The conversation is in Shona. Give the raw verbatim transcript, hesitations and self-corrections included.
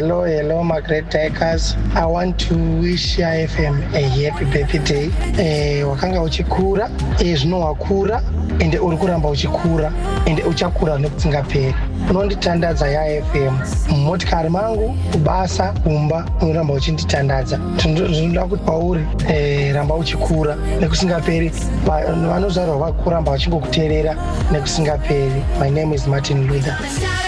Hello, hello, Margaret Dikers. I want to wish I F M a happy birthday. Eh, wakanga uchikura, eh, zvino wakura, ende uri kuramba uchikura, ende uchakura nekusingaperi. Unonditandadza ya I F M. Motikari mangu, kubasa, kumba, unoramba uchinditandadza. Zvinoda kuti pauri, eh, ramba uchikura nekusingaperi. Vanozvarwa vakuramba vachingokuteerera nekusingaperi. My name is Martin Luther.